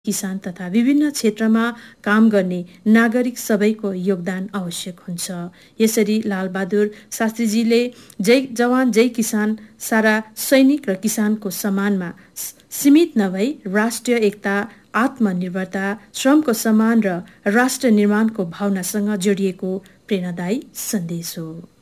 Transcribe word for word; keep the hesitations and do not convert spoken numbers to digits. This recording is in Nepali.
किसान तथा विभिन्न क्षेत्रमा काम गर्ने नागरिक सबैको योगदान आवश्यक हुन्छ। यसरी लालबहादुर शास्त्रीजीले जय जवान जय किसान सारा सैनिक र किसानको सम्मानमा सीमित नभई राष्ट्रिय एकता, आत्मनिर्भरता, श्रमको सम्मान र राष्ट्र निर्माणको भावनासँग जोडिएको प्रेरणादायी सन्देश हो।